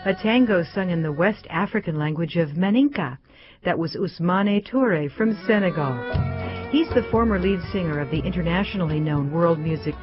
a tango sung in the West African language of Maninka. That was Ousmane Touré from Senegal. He's the former lead singer of the internationally known world music